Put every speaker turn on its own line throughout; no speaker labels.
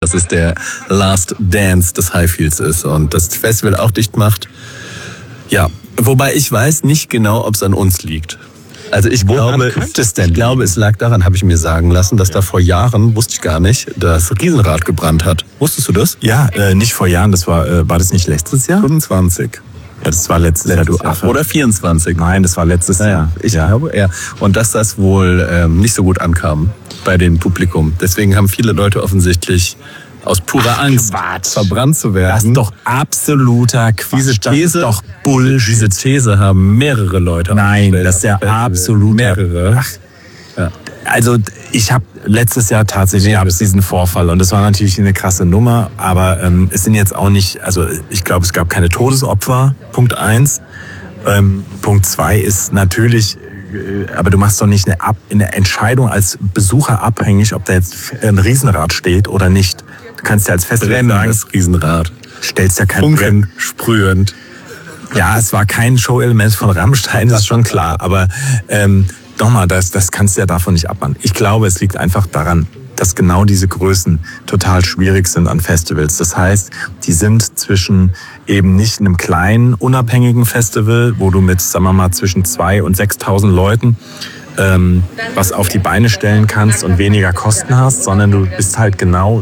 dass es der Last Dance des Highfields ist und das Festival auch dicht macht. Ja, wobei ich weiß nicht genau, ob es an uns liegt. Also ich glaube, es lag daran, habe ich mir sagen lassen, dass da vor Jahren, wusste ich gar nicht, das Riesenrad gebrannt hat. Wusstest du das?
Ja, nicht vor Jahren, das war das nicht letztes Jahr?
25.
Ja, das war letztes Jahr, du Affe.
Oder 24.
Nein, das war letztes Jahr.
Ich glaube, ja. Und dass das wohl nicht so gut ankam bei dem Publikum. Deswegen haben viele Leute offensichtlich aus purer Angst verbrannt zu werden.
Das ist doch absoluter Quatsch.
Diese These,
das ist doch Bullshit.
Diese These haben mehrere Leute.
Nein, das ist ja absolut
mehrere.
Ach, ja. Also ich habe letztes Jahr tatsächlich diesen Vorfall und das war natürlich eine krasse Nummer, aber es sind jetzt auch nicht, also ich glaube, es gab keine Todesopfer, Punkt 1. Punkt 2 ist natürlich, aber du machst doch nicht eine Entscheidung als Besucher abhängig, ob da jetzt ein Riesenrad steht oder nicht. Du kannst ja als Festival sagen,
das Riesenrad.
Stellst ja kein
Funken sprühend.
Ja, es war kein Show-Element von Rammstein, das ist schon klar. Aber nochmal, das kannst du ja davon nicht abmachen. Ich glaube, es liegt einfach daran, dass genau diese Größen total schwierig sind an Festivals. Das heißt, die sind zwischen eben nicht einem kleinen, unabhängigen Festival, wo du mit, sagen wir mal, zwischen 2.000 und 6.000 Leuten was auf die Beine stellen kannst und weniger Kosten hast, sondern du bist halt genau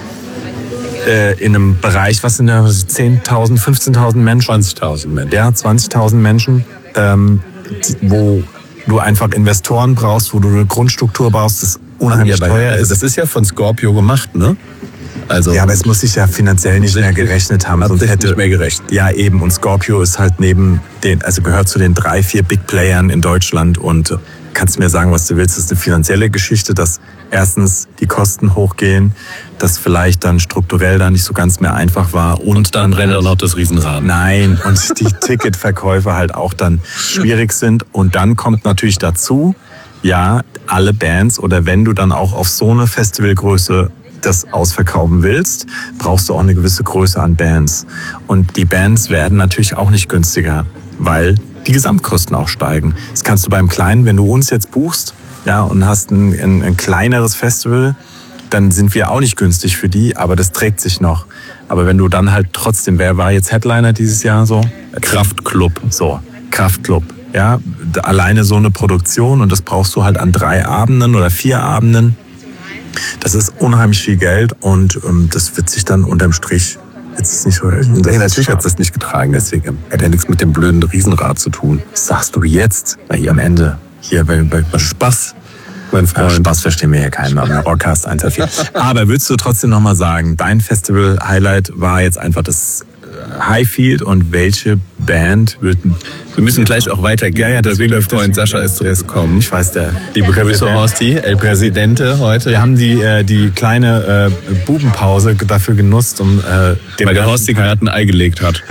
in einem Bereich, was sind da 10.000, 15.000 Menschen?
20.000 Menschen.
Ja, 20.000 Menschen, wo du einfach Investoren brauchst, wo du eine Grundstruktur brauchst, das unheimlich teuer ist.
Das ist ja von Scorpio gemacht, ne? Also,
ja, aber es muss sich ja finanziell nicht mehr gerechnet haben.
Sonst hätte nicht mehr gerechnet.
Ja, eben. Und Scorpio ist halt gehört zu den 3, 4 Big Playern in Deutschland und kannst mir sagen, was du willst. Das ist eine finanzielle Geschichte, dass erstens die Kosten hochgehen, dass vielleicht dann strukturell da nicht so ganz mehr einfach war.
Und dann rennt auch noch das Riesenrad.
Nein, und die Ticketverkäufe halt auch dann schwierig sind. Und dann kommt natürlich dazu, ja, alle Bands oder wenn du dann auch auf so eine Festivalgröße das ausverkaufen willst, brauchst du auch eine gewisse Größe an Bands. Und die Bands werden natürlich auch nicht günstiger, weil die Gesamtkosten auch steigen. Das kannst du beim Kleinen, wenn du uns jetzt buchst, ja, und hast ein kleineres Festival, dann sind wir auch nicht günstig für die, aber das trägt sich noch. Aber wenn du dann halt trotzdem, wer war jetzt Headliner dieses Jahr so?
Kraftklub.
So, Kraftklub. Ja, alleine so eine Produktion und das brauchst du halt an 3 Abenden oder 4 Abenden. Das ist unheimlich viel Geld und das wird sich dann unterm Strich jetzt nicht so.
Nee, natürlich hat es das nicht getragen, deswegen hat ja nichts mit dem blöden Riesenrad zu tun.
Das sagst du jetzt? Na, hier am Ende. Hier bei
Spaß.
Spaß verstehen wir hier keinen, aber Rockcast 1.4. Aber würdest du trotzdem nochmal sagen, dein Festival-Highlight war jetzt einfach das Highfield und welche Band wird...
Wir müssen gleich auch weitergehen. Ja, deswegen der Freund Sascha ist zuerst kommen.
Ich weiß, der
liebe Caruso Horsti, El Presidente heute.
Wir haben die kleine Bubenpause dafür genutzt, um
weil der Horsti gerade ein Ei gelegt hat.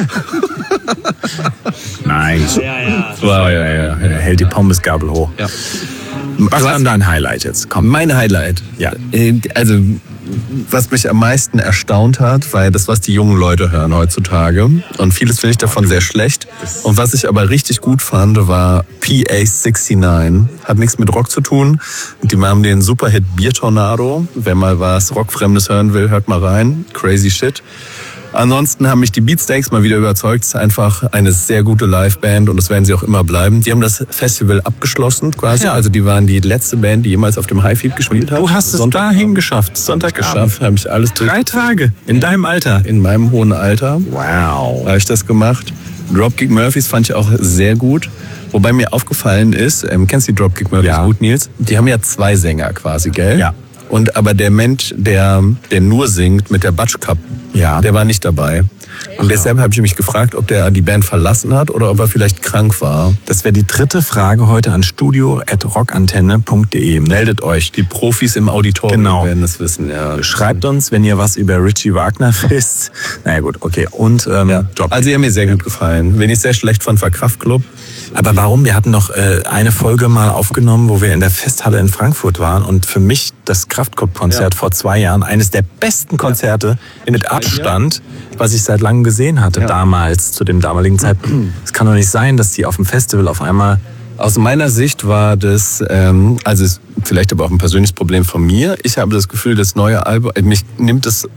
Nein.
Ja.
Er hält die Pommesgabel hoch.
Ja.
Was war dein Highlight jetzt?
Komm. Mein Highlight?
Ja.
Also, was mich am meisten erstaunt hat, weil das, was die jungen Leute hören heutzutage. Und vieles finde ich davon sehr schlecht. Und was ich aber richtig gut fand, war PA69. Hat nichts mit Rock zu tun. Die haben den Superhit Biertornado. Wer mal was Rockfremdes hören will, hört mal rein. Crazy Shit. Ansonsten haben mich die Beatsteaks mal wieder überzeugt. Es ist einfach eine sehr gute Liveband und das werden sie auch immer bleiben. Die haben das Festival abgeschlossen quasi. Ja. Also die waren die letzte Band, die jemals auf dem Highfield gespielt hat.
Du hast es dahin geschafft.
Sonntag geschafft. Habe ich alles
3 Tage in deinem Alter.
In meinem hohen Alter.
Wow.
Habe ich das gemacht. Dropkick Murphys fand ich auch sehr gut. Wobei mir aufgefallen ist, kennst du die Dropkick Murphys gut, Nils? Die haben ja 2 Sänger quasi, gell?
Ja.
Und aber der Mensch, der nur singt mit der Batschkap, der war nicht dabei. Und deshalb habe ich mich gefragt, ob der die Band verlassen hat oder ob er vielleicht krank war.
Das wäre die 3. Frage heute an studio@rockantenne.de. Meldet euch.
Die Profis im Auditorium werden das wissen. Ja.
Schreibt uns, wenn ihr was über Richie Wagner wisst. Naja gut, okay. Und
also die haben mir sehr gut gefallen. Wen ich sehr schlecht fand, war Kraftklub.
Aber warum? Wir hatten noch eine Folge mal aufgenommen, wo wir in der Festhalle in Frankfurt waren und für mich das Kraftklub-Konzert vor 2 Jahren, eines der besten Konzerte mit Abstand, was ich seit langem gesehen hatte, damals, zu dem damaligen Zeitpunkt. Es kann doch nicht sein, dass die auf dem Festival auf einmal...
Aus meiner Sicht war das, also vielleicht aber auch ein persönliches Problem von mir. Ich habe das Gefühl, das neue Album, mich nimmt es